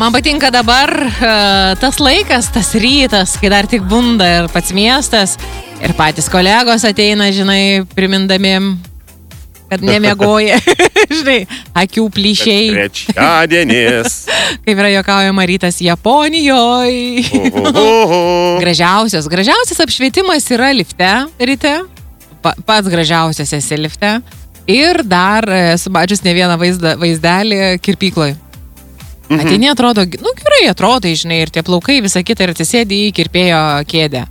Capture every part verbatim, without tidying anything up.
Man patinka dabar uh, tas laikas, tas rytas, kai dar tik bunda ir pats miestas ir patys kolegos ateina, žinai, primindami, kad nemiegoja, žinai, akių plyšiai. Trečiadienis. Kaip yra juokaujama rytas Japonijoje. Gražiausias, gražiausias apšvietimas yra lifte ryte, pa, pats gražiausias esi lifte ir dar esu mačius ne vieną vaizdą, vaizdelį kirpykloj. Mhm. Ateini atrodo, nu gerai atrodo, žinai, ir tie plaukai visą kitą ir atsisėdi į kirpėjo kėdę.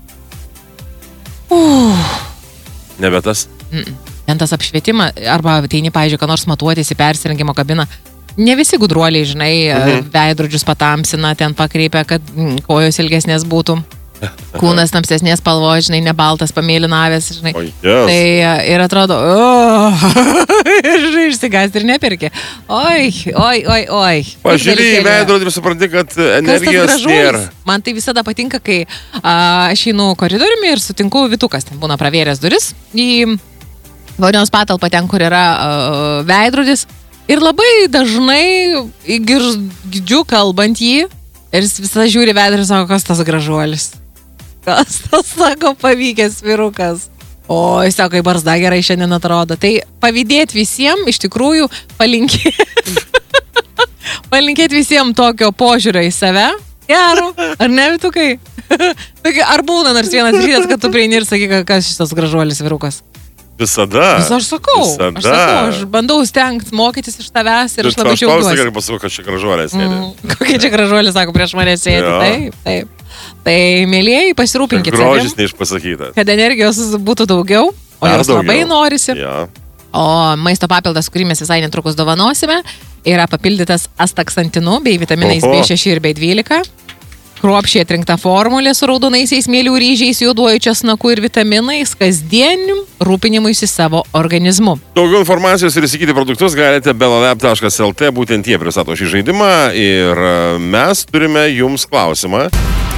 Uh. Nebe tas? Mm. Ten tas apšvietimas, arba ateini, pavyzdžiui, ką nors matuotis į persirengimo kabiną. Ne visi gudruoliai, žinai, mhm. veidrodžius patamsina, ten pakreipia, kad mm, kojos ilgesnės būtų. Kūnas tamsesnės spalvos, žinai, ne baltas, pamėlynavęs, žinai. Oh, yes. Tai ir atrodo, oh, ir išsigąsti ir nepirki. Oi, oi, oi, oi. Pažiūrėjai į veidrodį ir supranti, kad energijos nėra. Man tai visada patinka, kai a, aš einu koridoriumi ir sutinku Vitukas, ten būna pravėręs duris į vonios patalpą ten, kur yra a, veidrodis. Ir labai dažnai girdžiu kalbant jį ir jis visada žiūri veidrodį ir sako, kas tas gražuolis. Kas tas, sako, pavykęs vyrukas. O, jis sako, kaip barzda gerai šiandien atrodo. Tai pavydėti visiems, iš tikrųjų, palinkėti. Palinkėti visiems tokio požiūrio į save. Gero, ar ne, Vitukai? Ar būna nors vienas rytas, kad tu prieini ir sakai, kas šitas gražuolis vyrukas? Visada. Vis aš sakau, Visada. aš sakau, aš bandau stengti mokytis iš tavęs ir aš labai džiaugiuosi. Aš pausą gerai pasakau, kad čia gražuolė sėdė. Mm, kokie čia gražuolė, sako, prieš mane sėdė. Ja. Taip, taip. Tai, mielieji, pasirūpinkit savim. Grožis neišpasakytas. Kad energijos būtų daugiau, o Dar jos daugiau. labai norisi. Ja. O maisto papildas, kurį mes visai netrukus dovanosime, yra papildytas astaksantinu bei vitaminais Oho. B šeši ir B dvylika. Kruopščiai atrinkta formulė su raudonaisiais mėlių ryžiais, juoduoju česnaku ir vitaminais, kasdieniu rūpinimuisi savo organizmu. Daugiau informacijos ir įsigyti produktus galite belalab taškas lt, būtent jie pristato šį žaidimą ir mes turime jums klausimą.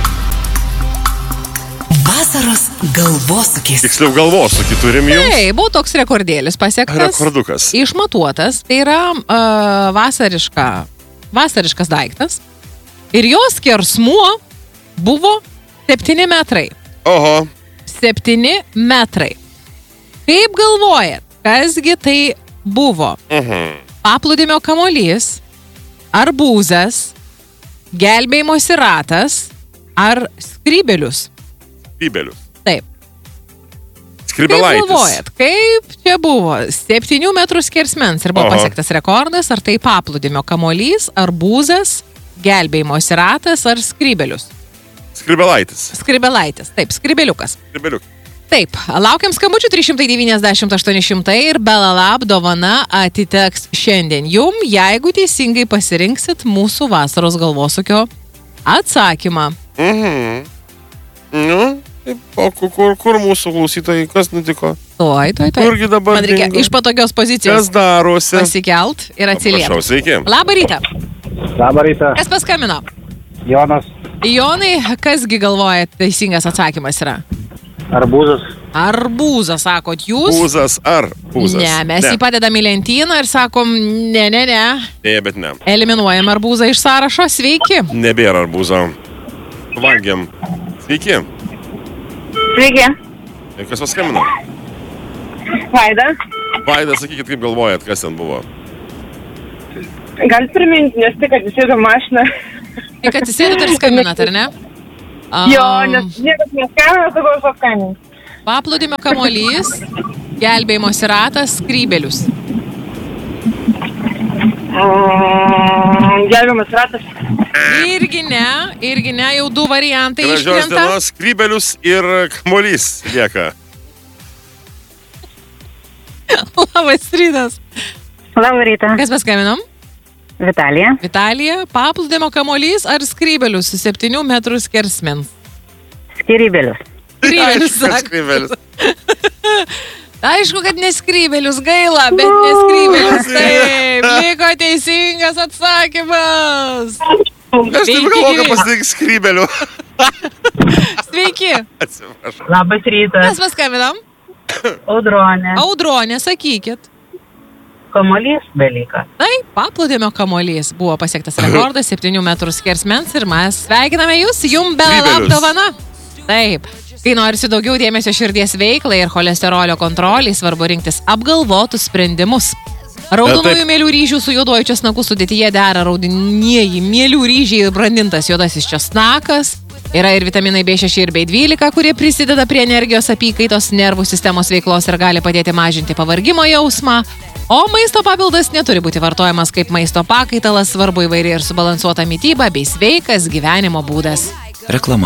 Vasaros galvosūkis. Tiksliau galvosūkį turim jums. Tai buvo toks rekordėlis pasiektas. Rekordukas. Išmatuotas, tai yra uh, vasariška, vasariškas daiktas. Ir jos skersmuo buvo septyni metrai. Oho. septyni metrai. Kaip galvojat, kasgi tai buvo? Mhm. Paplūdimio kamuolys, arbūzas, gelbėjimosi ratas ar skrybelius? Skrybelius. Taip. Skrybelaitis. Kaip galvojat, kaip čia buvo? septynių metrų skersmens ir buvo Oho. pasiektas rekordas, ar tai paplūdimio kamuolys, arbūzas, gelbėjimosi ratas ar skrybelius? Skrybelaitis. Skrybelaitis, taip, skrybeliukas. Skrybeliuk. Taip, laukiam skambučių trys šimtai devyniasdešimt aštuoni šimtai ir belalab dovana atiteks šiandien jum, jeigu teisingai pasirinksit mūsų vasaros galvosūkio atsakymą. Mhm. Nu, o kur, kur mūsų klausytojai, kas nutiko? Tuoj, tuoj, tuoj. Kurgi dabar Man reikia dingo? iš patogios pozicijos Kas darosi? pasikelt ir atsiliepti. Prašau, sveiki. Labą rytą. Labą rytą. Kas paskambino? Jonas. Jonai, kasgi galvoja teisingas atsakymas yra? Arbūzas. Arbūzas, sakot jūs? Pūzas ar pūzas? Ne, mes jį padedam į lentyną ir sakom, ne, ne, ne. Ne, bet ne. Eliminuojam arbūzą iš sąrašo, sveiki. Nebėra arbūzo. Valgiam. Sveiki. Sveiki. Ir kas paskambino? Vaida. Vaida, sakykit, kaip galvojat, kas ten buvo? Gal priminti, nes tik atsisėdo mašiną. Tik atsisėdot ir skambinat, ar ne? Um, Jo, nes niekas neskambino, sakau, aš paskambinsiu. Paplūdimio kamuolys, gelbėjimosi ratas, skrybelius. Mm, gelbėjimas ratas. Irgi ne, irgi ne, jau du variantai Gražios iškrenta. dienos, skrybelius ir kamuolys lieka. Labas rytas. Labą rytą. Kas paskaminom? Vitalija. Vitalija, paplūdimio kamuolys ar skrybelius su septynių metrų skersmens? Skyrybelius. Skrybelius, Aišku, sako. skrybelius. Aišku, kad neskrybelius, gaila, bet neskrybelius. Taip, liko teisingas atsakymas. Aš taip Sveiki, galvoju, kad gyvi. pasitik skrybelių. Sveiki. Atsiprašau. Labas rytas. Mes paskambinam. Audronė. Audronė, sakykit. Kamuolys dalykas. Taip, paplūdimio kamuolys buvo pasiektas rekordas septynių metrų skersmens ir mes sveikiname jūs, jum Belalab Skrybėlius. dovana. Taip, kai norisi daugiau dėmesio širdies veiklai ir cholesterolio kontroliai, svarbu rinktis apgalvotus sprendimus. Raudonųjų Taip. mėlių ryžių su juoduoju česnaku sudėtyje dera raudonieji mėlių ryžiai ir brandintas juodasis česnakas. Yra ir vitaminai B šeši ir B dvylika, kurie prisideda prie energijos apykaitos, nervų sistemos veiklos ir gali padėti mažinti pavargimo jausmą. O maisto papildas neturi būti vartojamas kaip maisto pakaitalas, svarbu įvairi ir subalansuota mityba bei sveikas gyvenimo būdas. Reklama.